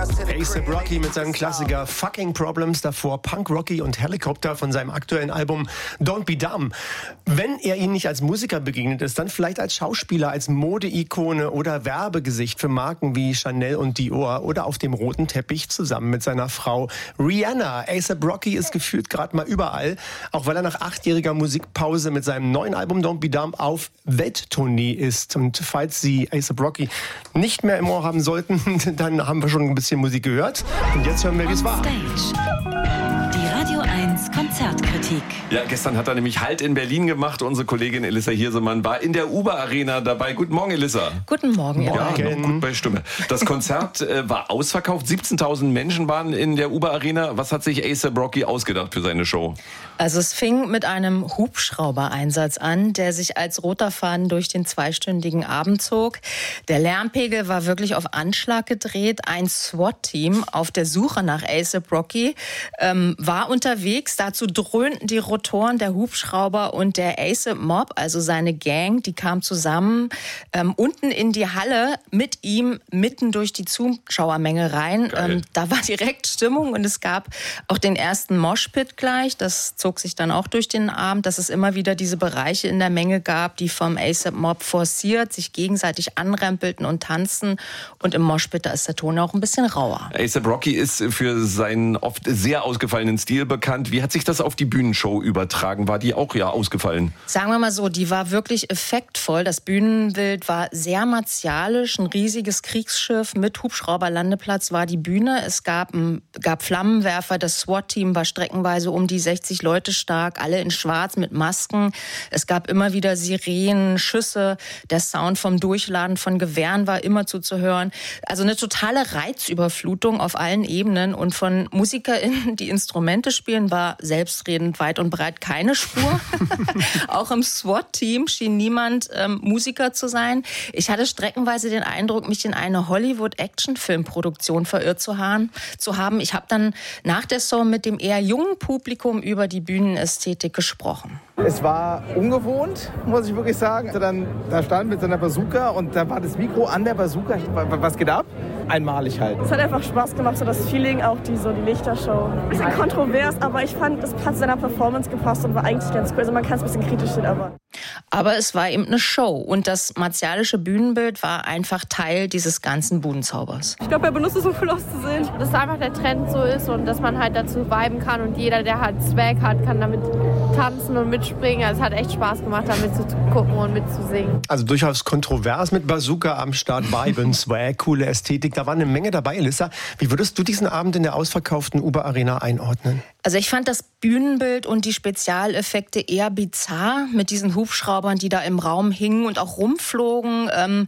A$AP Rocky mit seinem Klassiker Fucking Problems, davor Punk Rocky und Helicopter von seinem aktuellen Album Don't Be Dumb. Wenn er ihnen nicht als Musiker begegnet ist, dann vielleicht als Schauspieler, als Modeikone oder Werbegesicht für Marken wie Chanel und Dior oder auf dem roten Teppich zusammen mit seiner Frau Rihanna. A$AP Rocky ist gefühlt gerade mal überall, auch weil er nach 8-jähriger Musikpause mit seinem neuen Album Don't Be Dumb auf Welttournee ist. Und falls Sie A$AP Rocky nicht mehr im Ohr haben sollten, dann haben wir schon ein bisschen Musik gehört. Und jetzt hören wir, wie es war. Die Radio 1 Konzertkritik. Ja, gestern hat er nämlich Halt in Berlin gemacht. Unsere Kollegin Elissa Hirsemann war in der Uber Arena dabei. Guten Morgen, Elissa. Guten Morgen. Ja, noch gut bei Stimme. Das Konzert war ausverkauft. 17.000 Menschen waren in der Uber Arena. Was hat sich A$AP Rocky ausgedacht für seine Show? Also es fing mit einem Hubschrauber-Einsatz an, der sich als roter Faden durch den 2-stündigen Abend zog. Der Lärmpegel war wirklich auf Anschlag gedreht. Ein SWAT-Team auf der Suche nach A$AP Rocky war unterwegs. Dazu dröhnten die Rotoren der Hubschrauber und der A$AP Mob, also seine Gang, die kam zusammen unten in die Halle mit ihm mitten durch die Zuschauermenge rein. Da war direkt Stimmung und es gab auch den ersten Moshpit gleich. Das zog sich dann auch durch den Abend, dass es immer wieder diese Bereiche in der Menge gab, die vom A$AP Mob forciert, sich gegenseitig anrempelten und tanzten. Und im Moshpit, da ist der Ton auch ein bisschen rauer. A$AP Rocky ist für seinen oft sehr ausgefallenen Stil bekannt. Wie hat sich das auf die Bühnenshow übertragen? War die auch ausgefallen? Sagen wir mal so, die war wirklich effektvoll. Das Bühnenbild war sehr martialisch. Ein riesiges Kriegsschiff mit Hubschrauberlandeplatz war die Bühne. Es gab Flammenwerfer. Das SWAT-Team war streckenweise um die 60 Leute stark, alle in Schwarz mit Masken. Es gab immer wieder Sirenen, Schüsse. Der Sound vom Durchladen von Gewehren war immer zuzuhören. Also eine totale Reizüberflutung auf allen Ebenen. Und von MusikerInnen, die Instrumente spielen, war selbstredend weit und breit keine Spur. Auch im SWAT-Team schien niemand Musiker zu sein. Ich hatte streckenweise den Eindruck, mich in eine Hollywood-Action-Filmproduktion verirrt zu haben. Ich habe dann nach der Show mit dem eher jungen Publikum über die Bühnenästhetik gesprochen. Es war ungewohnt, muss ich wirklich sagen. Da stand mit seiner Bazooka und da war das Mikro an der Bazooka. Was geht ab? Einmalig halt. Es hat einfach Spaß gemacht, so das Feeling, auch die Lichtershow. Ein bisschen kontrovers, aber ich fand, das hat zu seiner Performance gepasst und war eigentlich ganz cool. Also man kann es ein bisschen kritisch sehen, aber es war eben eine Show und das martialische Bühnenbild war einfach Teil dieses ganzen Budenzaubers. Ich glaube, er benutzt es, um cool auszusehen. Dass einfach der Trend so ist und dass man halt dazu viben kann und jeder, der halt Swag hat, kann damit tanzen und mitspringen. Also es hat echt Spaß gemacht, damit zu gucken und mitzusingen. Also durchaus kontrovers mit Bazooka am Start, Viben, Swag, coole Ästhetik. Da war eine Menge dabei, Elissa. Wie würdest du diesen Abend in der ausverkauften Uber Arena einordnen? Also ich fand das Bühnenbild und die Spezialeffekte eher bizarr mit diesen Hubschraubern, die da im Raum hingen und auch rumflogen,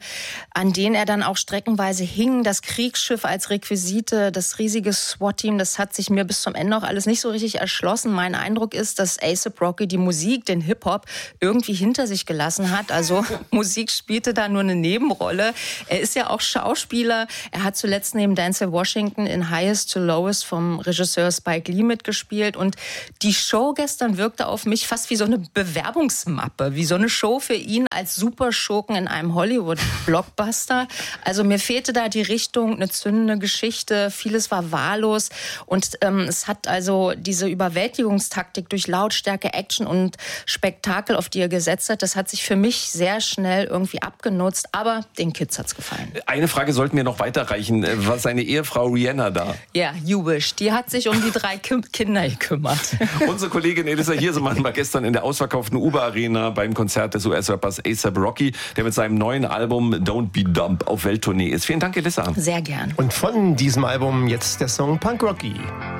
an denen er dann auch streckenweise hing. Das Kriegsschiff als Requisite, das riesige SWAT-Team, das hat sich mir bis zum Ende auch alles nicht so richtig erschlossen. Mein Eindruck ist, dass A$AP Rocky die Musik, den Hip-Hop irgendwie hinter sich gelassen hat. Also Musik spielte da nur eine Nebenrolle. Er ist ja auch Schauspieler. Er hat zuletzt neben Denzel Washington in Highest to Lowest vom Regisseur Spike Lee mitgespielt. Und die Show gestern wirkte auf mich fast wie so eine Bewerbungsmappe, wie so eine Show für ihn als Superschurken in einem Hollywood-Blockbuster. Also mir fehlte da die Richtung, eine zündende Geschichte. Vieles war wahllos und es hat also diese Überwältigungstaktik durch Lautstärke, Action und Spektakel, auf die er gesetzt hat, das hat sich für mich sehr schnell irgendwie abgenutzt. Aber den Kids hat's gefallen. Eine Frage sollten wir noch weiterreichen. War seine Ehefrau Rihanna da? Ja, You Wish. Die hat sich um die 3 Kinder gekümmert. Unsere Kollegin Elissa Hirsemann war gestern in der ausverkauften Uber Arena beim Konzert des US-Rappers A$AP Rocky, der mit seinem neuen Album Don't Be Dumb auf Welttournee ist. Vielen Dank, Elissa. Sehr gern. Und von diesem Album jetzt der Song Punk Rocky.